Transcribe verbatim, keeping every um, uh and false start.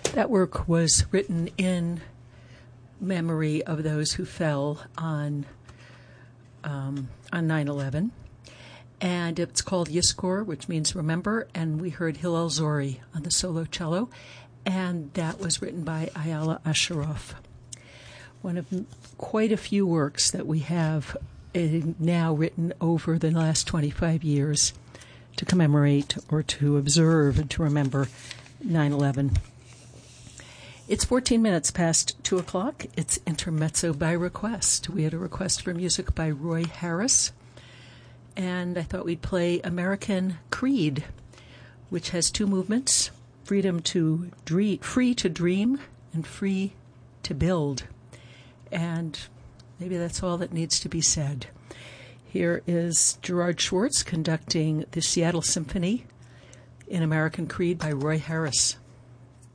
That work was written in memory of those who fell on um, on nine eleven. And it's called Yizkor, which means remember, and we heard Hillel Zori on the solo cello, and that was written by Ayala Asheroff. One of quite a few works that we have uh, now written over the last twenty-five years to commemorate or to observe and to remember nine eleven. It's fourteen minutes past two o'clock. It's Intermezzo by request. We had a request for music by Roy Harris, and I thought we'd play American Creed, which has two movements, freedom to dream, free to dream and free to build. And maybe that's all that needs to be said. Here is Gerard Schwartz conducting the Seattle Symphony in American Creed by Roy Harris.